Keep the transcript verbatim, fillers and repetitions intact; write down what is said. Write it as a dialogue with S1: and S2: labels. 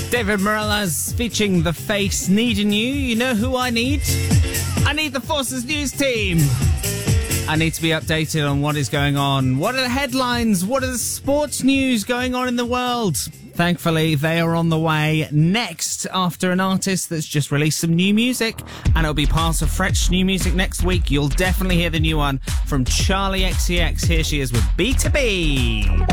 S1: David Morales featuring The Face, Needing You. You know who I need? I need the Forces News team. I need to be updated on what is going on. What are the headlines? What are the sports news going on in the world? Thankfully, they are on the way next after an artist that's just released some new music, and it'll be part of fresh new music next week. You'll definitely hear the new one from Charlie X C X. Here she is with B two B.